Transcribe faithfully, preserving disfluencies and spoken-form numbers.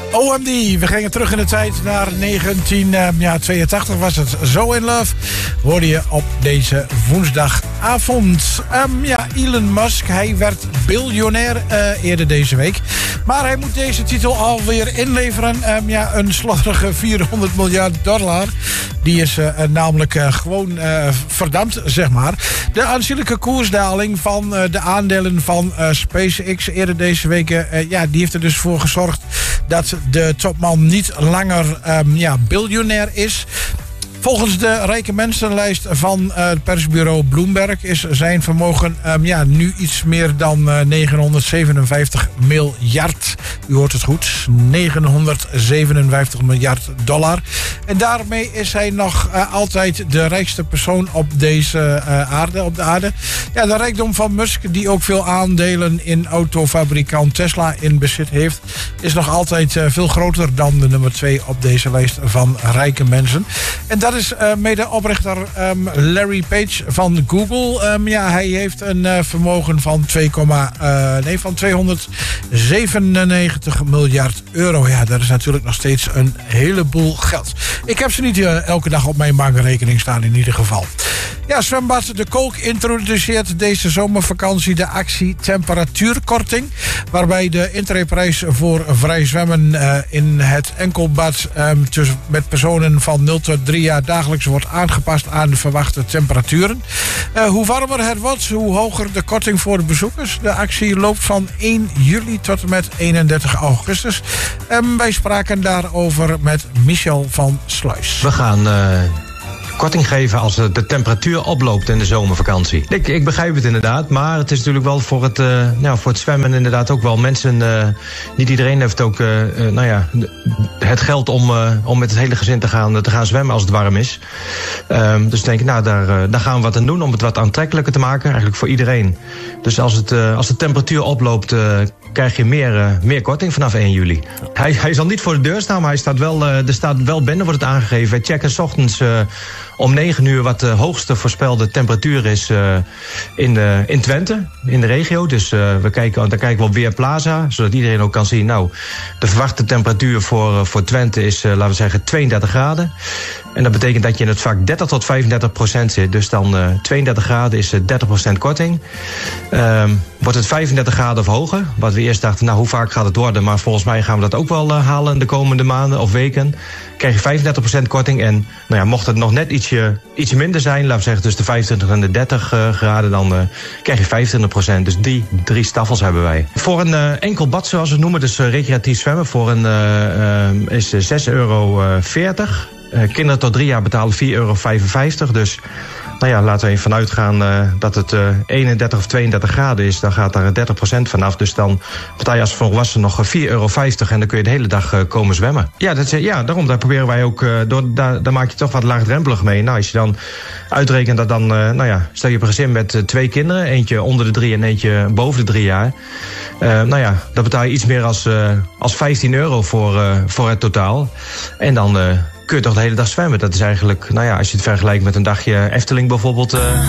O M D, we gingen terug in de tijd naar negentien tweeëntachtig was het. So in Love hoorde je op deze woensdagavond. Um, ja, Elon Musk, hij werd biljonair uh, eerder deze week. Maar hij moet deze titel alweer inleveren. Um, ja, een slordige vierhonderd miljard dollar. Die is uh, namelijk uh, gewoon uh, verdampt, zeg maar. De aanzienlijke koersdaling van uh, de aandelen van uh, SpaceX eerder deze week... Uh, ja, die heeft er dus voor gezorgd dat de topman niet langer um, ja, biljonair is. Volgens de rijke mensenlijst van uh, het persbureau Bloomberg is zijn vermogen um, ja, nu iets meer dan uh, negenhonderdzevenenvijftig miljard. U hoort het goed, negenhonderdzevenenvijftig miljard dollar. En daarmee is hij nog uh, altijd de rijkste persoon op deze uh, aarde, op de aarde. Ja, de rijkdom van Musk, die ook veel aandelen in autofabrikant Tesla in bezit heeft, is nog altijd uh, veel groter dan de nummer twee op deze lijst van rijke mensen. En dat is uh, medeoprichter um, Larry Page van Google. Um, ja, hij heeft een uh, vermogen van, twee, uh, nee, van tweehonderdzevenennegentig miljard euro. Ja, dat is natuurlijk nog steeds een heleboel geld. Ik heb ze niet uh, elke dag op mijn bankrekening staan in ieder geval. Ja, zwembad De Kolk introduceert deze zomervakantie de actie temperatuurkorting, waarbij de intreeprijs voor vrij zwemmen uh, in het enkelbad um, tussen, met personen van nul tot drie jaar dagelijks wordt aangepast aan de verwachte temperaturen. Uh, hoe warmer het wordt, hoe hoger de korting voor de bezoekers. De actie loopt van één juli tot en met eenendertig augustus. Um, wij spraken daarover met Michel van Sluis. We gaan Uh... korting geven als de temperatuur oploopt in de zomervakantie. Ik, ik begrijp het inderdaad, maar het is natuurlijk wel voor het, uh, nou, voor het zwemmen inderdaad ook wel mensen. Uh, niet iedereen heeft ook uh, uh, nou ja, het geld om, uh, om met het hele gezin te gaan, te gaan zwemmen als het warm is. Uh, dus denk ik, nou, daar, uh, daar gaan we wat aan doen om het wat aantrekkelijker te maken, eigenlijk voor iedereen. Dus als, het, uh, als de temperatuur oploopt, uh, krijg je meer, uh, meer korting vanaf één juli. Hij, hij zal niet voor de deur staan, maar hij staat wel, uh, er staat wel binnen, wordt het aangegeven. Wij checken 's ochtends uh, om negen uur wat de hoogste voorspelde temperatuur is uh, in, uh, in Twente, in de regio. Dus uh, we kijken, dan kijken we op Weerplaza, zodat iedereen ook kan zien. Nou, de verwachte temperatuur voor, uh, voor Twente is, uh, laten we zeggen, tweeëndertig graden. En dat betekent dat je in het vak dertig tot vijfendertig procent zit. Dus dan uh, tweeëndertig graden is uh, dertig procent korting. Uh, wordt het vijfendertig graden of hoger? Wat we eerst dachten, nou, hoe vaak gaat het worden? Maar volgens mij gaan we dat ook wel uh, halen de komende maanden of weken. Krijg je vijfendertig procent korting. En nou ja, mocht het nog net ietsje, ietsje minder zijn, laten we zeggen tussen de vijfentwintig en de dertig uh, graden, dan uh, krijg je vijfentwintig procent. Dus die drie staffels hebben wij. Voor een uh, enkel bad, zoals we het noemen, dus uh, recreatief zwemmen, voor een uh, uh, is uh, zes euro veertig. Uh, kinderen tot drie jaar betalen vier euro vijfenvijftig. Dus nou ja, laten we even vanuit gaan uh, dat het uh, eenendertig of tweeëndertig graden is. Dan gaat daar dertig procent vanaf. Dus dan betaal je als volwassen nog vier euro vijftig. En dan kun je de hele dag uh, komen zwemmen. Ja, dat is, ja, daarom daar proberen wij ook. Uh, door, daar, daar maak je toch wat laagdrempelig mee. Nou, als je dan uitrekent dat dan, uh, nou ja, stel je op een gezin met uh, twee kinderen. Eentje onder de drie en eentje boven de drie jaar. Uh, nou ja, dan betaal je iets meer als, uh, als vijftien euro voor, uh, voor het totaal. En dan Uh, kun je toch de hele dag zwemmen. Dat is eigenlijk, nou ja, als je het vergelijkt met een dagje Efteling bijvoorbeeld. Uh